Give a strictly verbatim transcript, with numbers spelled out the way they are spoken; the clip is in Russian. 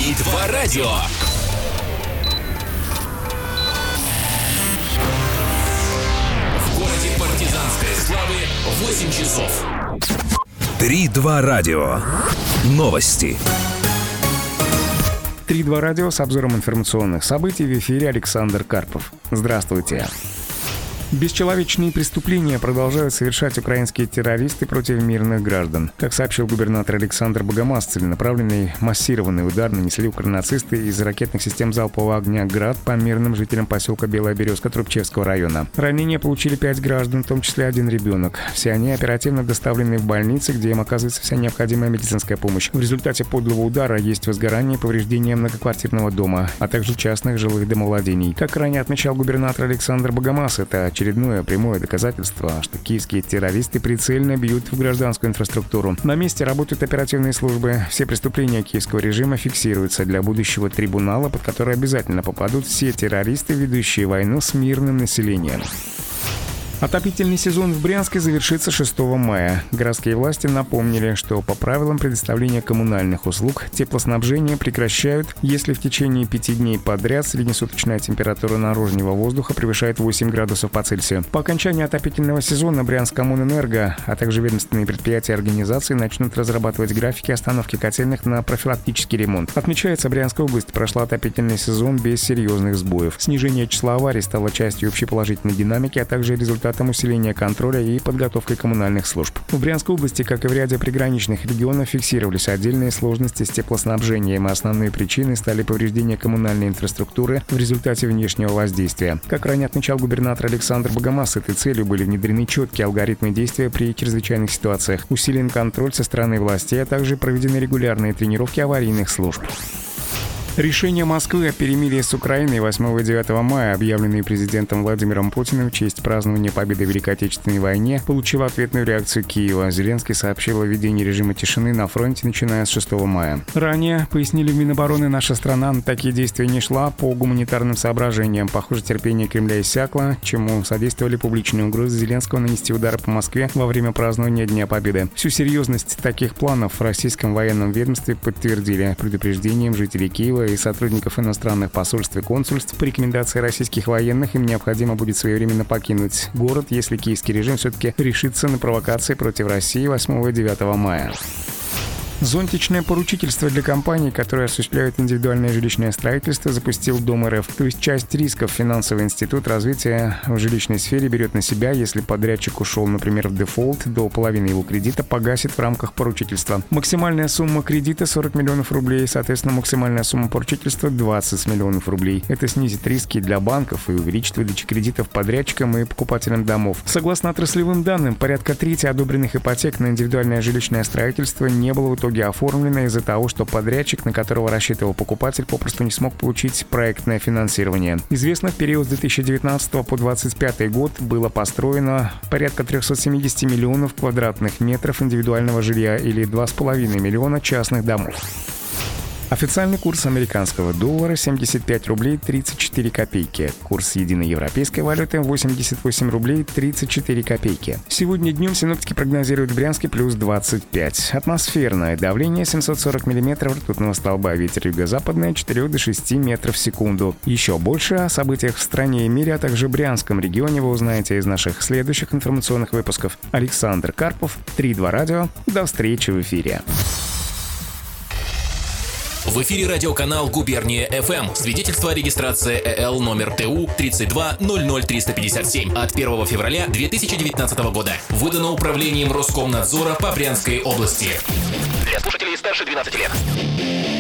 три два радио. В городе партизанской славы восемь часов. три два радио. Новости. три два радио с обзором информационных событий. В эфире Александр Карпов. Здравствуйте. Бесчеловечные преступления продолжают совершать украинские террористы против мирных граждан. Как сообщил губернатор Александр Богомаз, целенаправленный массированный удар нанесли укрнацисты из ракетных систем залпового огня «Град» по мирным жителям поселка Белая Березка Трубчевского района. Ранения получили пять граждан, в том числе один ребенок. Все они оперативно доставлены в больницы, где им оказывается вся необходимая медицинская помощь. В результате подлого удара есть возгорание и повреждения многоквартирного дома, а также частных жилых домовладений. Как ранее отмечал губернатор Александр Богомаз, это очередное прямое доказательство, что киевские террористы прицельно бьют в гражданскую инфраструктуру. На месте работают оперативные службы. Все преступления киевского режима фиксируются для будущего трибунала, под который обязательно попадут все террористы, ведущие войну с мирным населением. Отопительный сезон в Брянске завершится шестого мая. Городские власти напомнили, что по правилам предоставления коммунальных услуг теплоснабжение прекращают, если в течение пяти дней подряд среднесуточная температура наружного воздуха превышает восемь градусов по Цельсию. По окончании отопительного сезона Брянскоммунэнерго, а также ведомственные предприятия и организации начнут разрабатывать графики остановки котельных на профилактический ремонт. Отмечается, Брянская область прошла отопительный сезон без серьезных сбоев. Снижение числа аварий стало частью общеположительной динамики, а также результатом усиления контроля и подготовкой коммунальных служб. В Брянской области, как и в ряде приграничных регионов, фиксировались отдельные сложности с теплоснабжением, и основной причиной стали повреждения коммунальной инфраструктуры в результате внешнего воздействия. Как ранее отмечал губернатор Александр Богомаз, этой целью были внедрены четкие алгоритмы действия при чрезвычайных ситуациях, усилен контроль со стороны властей, а также проведены регулярные тренировки аварийных служб. Решение Москвы о перемирии с Украиной восьмого и девятого мая, объявленные президентом Владимиром Путиным в честь празднования победы в Великой Отечественной войне, получило ответную реакцию Киева. Зеленский сообщил о введении режима тишины на фронте, начиная с шестого мая. Ранее, пояснили в Минобороны, наша страна на такие действия не шла по гуманитарным соображениям. Похоже, терпение Кремля иссякло, чему содействовали публичные угрозы Зеленского нанести удары по Москве во время празднования Дня Победы. Всю серьезность таких планов в российском военном ведомстве подтвердили предупреждением жителей Киева и сотрудников иностранных посольств и консульств. По рекомендации российских военных им необходимо будет своевременно покинуть город, если киевский режим все-таки решится на провокации против России восьмого и девятого мая. Зонтичное поручительство для компаний, которые осуществляют индивидуальное жилищное строительство, запустил Дом РФ. То есть часть рисков финансовый институт развития в жилищной сфере берет на себя, если подрядчик ушел, например, в дефолт, до половины его кредита погасит в рамках поручительства. Максимальная сумма кредита сорок миллионов рублей, соответственно, максимальная сумма поручительства двадцать миллионов рублей. Это снизит риски для банков и увеличит выдачу кредитов подрядчикам и покупателям домов. Согласно отраслевым данным, порядка трети одобренных ипотек на индивидуальное жилищное строительство не было в итоге оформлено из-за того, что подрядчик, на которого рассчитывал покупатель, попросту не смог получить проектное финансирование. Известно, в период с две тысячи девятнадцатого по две тысячи двадцать пятый год было построено порядка триста семьдесят миллионов квадратных метров индивидуального жилья или два с половиной миллиона частных домов. Официальный курс американского доллара семьдесят пять рублей тридцать четыре копейки. Курс единой европейской валюты восемьдесят восемь рублей тридцать четыре копейки. Сегодня днем синоптики прогнозируют в Брянске плюс двадцать пять. Атмосферное давление семьсот сорок миллиметров ртутного столба. Ветер юго-западный от четырёх до шести метров в секунду. Еще больше о событиях в стране и мире, а также Брянском регионе вы узнаете из наших следующих информационных выпусков. Александр Карпов, три два радио. До встречи в эфире. В эфире радиоканал «Губерния эф эм». Свидетельство о регистрации э эл номер тэ у тридцать два ноль ноль триста пятьдесят семь от первого февраля две тысячи девятнадцатого года. Выдано управлением Роскомнадзора по Брянской области. Для слушателей старше двенадцати лет.